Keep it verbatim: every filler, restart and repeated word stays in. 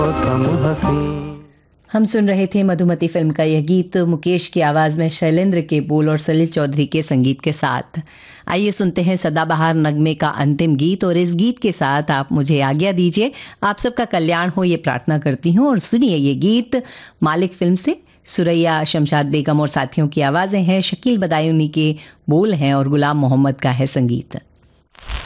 मौसम हसीन। हम सुन रहे थे मधुमती फिल्म का यह गीत मुकेश की आवाज़ में शैलेंद्र के बोल और सलील चौधरी के संगीत के साथ। आइए सुनते हैं सदाबहार नगमे का अंतिम गीत, और इस गीत के साथ आप मुझे आज्ञा दीजिए। आप सबका कल्याण हो ये प्रार्थना करती हूँ, और सुनिए ये गीत मालिक फिल्म से। सुरैया, शमशाद बेगम और साथियों की आवाज़ें हैं, शकील बदायूनी के बोल हैं और गुलाम मोहम्मद का है संगीत।